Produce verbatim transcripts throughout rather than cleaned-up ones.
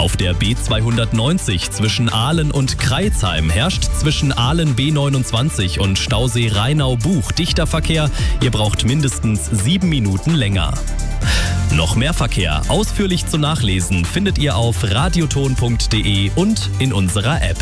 Auf der B zweihundertneunzig zwischen Aalen und Crailsheim herrscht zwischen Aalen B neunundzwanzig und Stausee Rheinau-Buch dichter Verkehr. Ihr braucht mindestens sieben Minuten länger. Noch mehr Verkehr ausführlich zu nachlesen findet ihr auf radioton punkt de und in unserer App.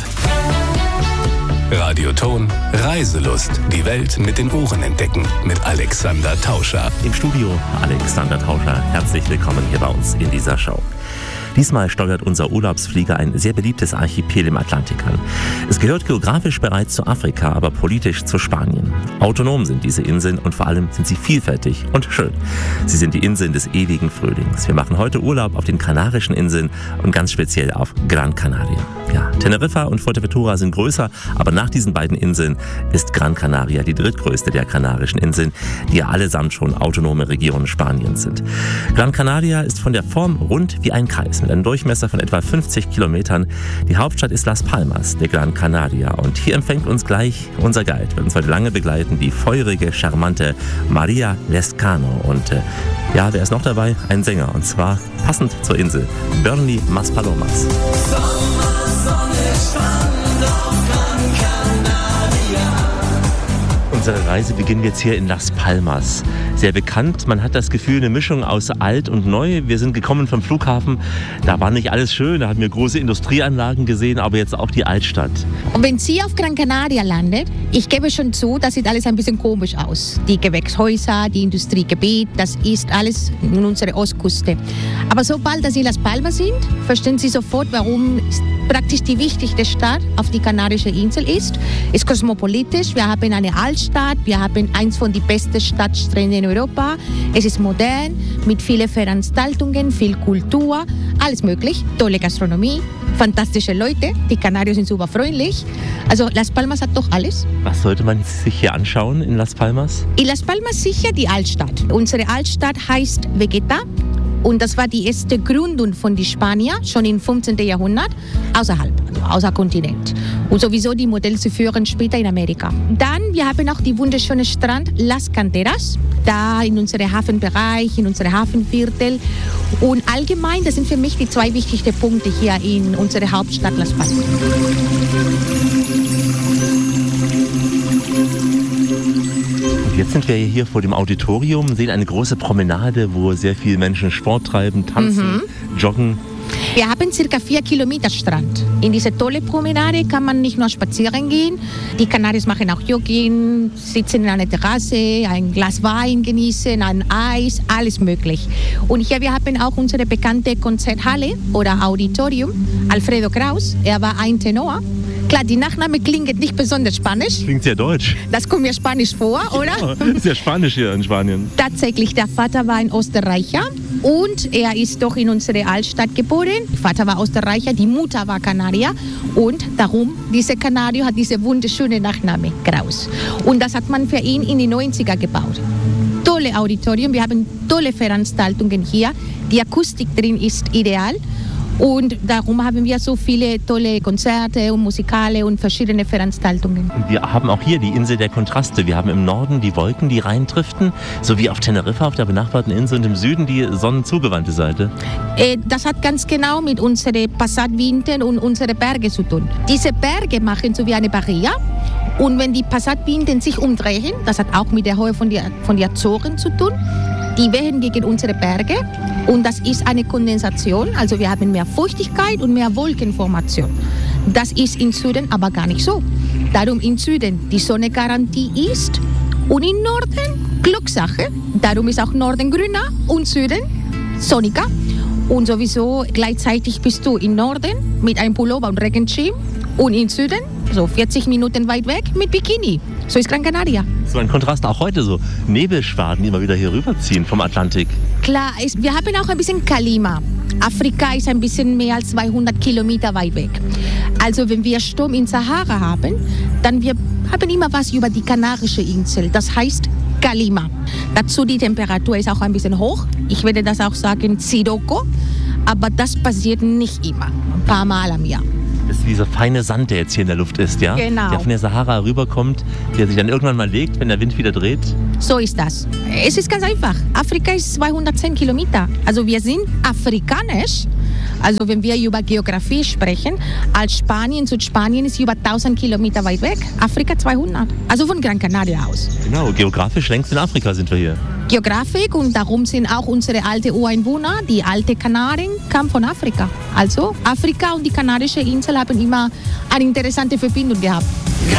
Radioton Reiselust. Die Welt mit den Ohren entdecken. Mit Alexander Tauscher. Im Studio Alexander Tauscher. Herzlich willkommen hier bei uns in dieser Show. Diesmal steuert unser Urlaubsflieger ein sehr beliebtes Archipel im Atlantik an. Es gehört geografisch bereits zu Afrika, aber politisch zu Spanien. Autonom sind diese Inseln und vor allem sind sie vielfältig und schön. Sie sind die Inseln des ewigen Frühlings. Wir machen heute Urlaub auf den Kanarischen Inseln und ganz speziell auf Gran Canaria. Ja, Teneriffa und Fuerteventura sind größer, aber nach diesen beiden Inseln ist Gran Canaria die drittgrößte der Kanarischen Inseln, die ja allesamt schon autonome Regionen Spaniens sind. Gran Canaria ist von der Form rund wie ein Kreis mit einem Durchmesser von etwa fünfzig Kilometern. Die Hauptstadt ist Las Palmas de Gran Canaria und hier empfängt uns gleich unser Guide. Wird uns heute lange begleiten, die feurige, charmante Maria Lescano. Und äh, ja, wer ist noch dabei? Ein Sänger, und zwar passend zur Insel, Bernie Maspalomas. Unsere Reise beginnen jetzt hier in Las Palmas. Sehr bekannt, man hat das Gefühl, eine Mischung aus alt und neu. Wir sind gekommen vom Flughafen, da war nicht alles schön, da haben wir große Industrieanlagen gesehen, aber jetzt auch die Altstadt. Und wenn Sie auf Gran Canaria landet, ich gebe schon zu, das sieht alles ein bisschen komisch aus. Die Gewächshäuser, die Industriegebiet, das ist alles in unserer Ostküste. Aber sobald dass Sie Las Palmas sind, verstehen Sie sofort, warum praktisch die wichtigste Stadt auf die Kanarische Insel ist. Es ist kosmopolitisch, wir haben eine Altstadt, wir haben eins von den besten Stadtstränden in Europa. Es ist modern, mit vielen Veranstaltungen, viel Kultur, alles möglich, tolle Gastronomie, fantastische Leute, die Kanarier sind super freundlich. Also Las Palmas hat doch alles. Was sollte man sich hier anschauen in Las Palmas? In Las Palmas sicher die Altstadt. Unsere Altstadt heißt Vegeta. Und das war die erste Gründung von den Spaniern, schon im fünfzehnten Jahrhundert, außerhalb, also außer Kontinent. Und sowieso die Modelle zu führen später in Amerika. Dann, wir haben auch die wunderschöne Strand Las Canteras, da in unserem Hafenbereich, in unserem Hafenviertel. Und allgemein, das sind für mich die zwei wichtigsten Punkte hier in unserer Hauptstadt Las Palmas. Jetzt sind wir hier vor dem Auditorium, sehen eine große Promenade, wo sehr viele Menschen Sport treiben, tanzen, mhm. joggen. Wir haben circa vier Kilometer Strand. In diese tolle Promenade kann man nicht nur spazieren gehen. Die Kanaris machen auch Jogging, sitzen in einer Terrasse, ein Glas Wein genießen, ein Eis, alles möglich. Und hier wir haben auch unsere bekannte Konzerthalle oder Auditorium. Alfredo Kraus, er war ein Tenor. Klar, die Nachname klingt nicht besonders spanisch. Klingt sehr deutsch. Das kommt mir spanisch vor, oder? Ja, sehr spanisch hier in Spanien. Tatsächlich, der Vater war ein Österreicher und er ist doch in unserer Altstadt geboren. Der Vater war Österreicher, die Mutter war Kanarier und darum, dieser Kanario hat diese wunderschöne Nachname, Kraus. Und das hat man für ihn in die neunziger gebaut. Tolle Auditorium, wir haben tolle Veranstaltungen hier. Die Akustik drin ist ideal. Und darum haben wir so viele tolle Konzerte und Musikale und verschiedene Veranstaltungen. Wir haben auch hier die Insel der Kontraste. Wir haben im Norden die Wolken, die reindriften, sowie auf Teneriffa, auf der benachbarten Insel, und im Süden die sonnenzugewandte Seite. Äh, das hat ganz genau mit unseren Passatwinden und unseren Bergen zu tun. Diese Berge machen so wie eine Barriere. Und wenn die Passatwinden sich umdrehen, das hat auch mit der Höhe von den von die Azoren zu tun, die wehen gegen unsere Berge und das ist eine Kondensation, also wir haben mehr Feuchtigkeit und mehr Wolkenformation. Das ist im Süden aber gar nicht so. Darum im Süden die Sonnegarantie ist und im Norden Glückssache. Darum ist auch Norden grüner und Süden sonniger. Und sowieso gleichzeitig bist du im Norden mit einem Pullover und Regenschirm und im Süden, so vierzig Minuten weit weg, mit Bikini. So ist Gran Canaria. So ein Kontrast auch heute, so Nebelschwaden, die immer wieder hier rüberziehen vom Atlantik. Klar, es, wir haben auch ein bisschen Klima. Afrika ist ein bisschen mehr als zweihundert Kilometer weit weg. Also wenn wir Sturm in Sahara haben, dann wir haben immer was über die Kanarische Insel. Das heißt Kalima. Dazu die Temperatur ist auch ein bisschen hoch. Ich würde das auch sagen Sirocco. Aber das passiert nicht immer. Ein paar Mal am Jahr. Das ist dieser feine Sand, der jetzt hier in der Luft ist, ja? Genau. Der von der Sahara rüberkommt, der sich dann irgendwann mal legt, wenn der Wind wieder dreht. So ist das. Es ist ganz einfach. Afrika ist zweihundertzehn Kilometer. Also wir sind afrikanisch, Also wenn wir über Geografie sprechen, als Spanien, Südspanien ist über tausend Kilometer weit weg, Afrika zweihundert. Also von Gran Canaria aus. Genau, geografisch längst in Afrika sind wir hier. Geografik und darum sind auch unsere alten Ureinwohner, die alte Kanaren, kamen von Afrika. Also Afrika und die Kanarische Insel haben immer eine interessante Verbindung gehabt.